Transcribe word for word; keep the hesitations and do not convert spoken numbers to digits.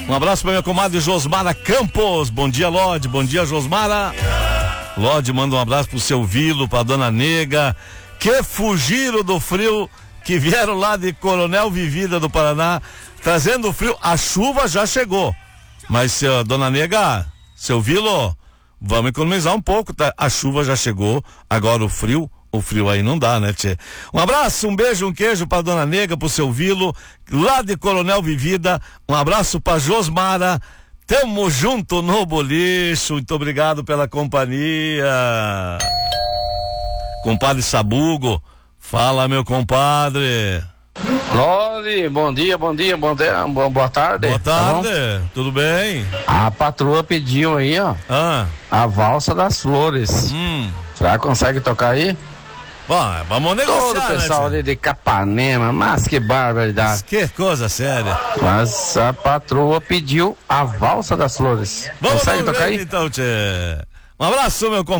Um abraço para minha comadre Josmara Campos. Bom dia, Lorde. Bom dia, Josmara. Lorde, manda um abraço pro seu Vilo, pra dona Nega, que fugiram do frio, que vieram lá de Coronel Vivida do Paraná, trazendo frio. A chuva já chegou, mas seu, dona Nega, seu Vilo, vamos economizar um pouco, tá? A chuva já chegou, agora o frio, o frio aí não dá, né, tchê? Um abraço, um beijo, um queijo pra dona Nega, pro seu Vilo, lá de Coronel Vivida. Um abraço pra Josmara. Tamo junto no bolicho. Muito obrigado pela companhia. Compadre Sabugo, fala, meu compadre. Lore, bom dia, bom dia, bom dia, boa, boa tarde. Boa tarde, tá tudo bem? A patroa pediu aí, ó, ah. a Valsa das Flores. Hum. Será que consegue tocar aí? Bom, vamos negociar, todo o pessoal, né, ali de Capanema, mas que barbaridade. Mas que coisa séria. Mas a patroa pediu a Valsa das Flores. Vamos, consegue vamos tocar ver, aí? Então, tchê. Um abraço, meu compadre.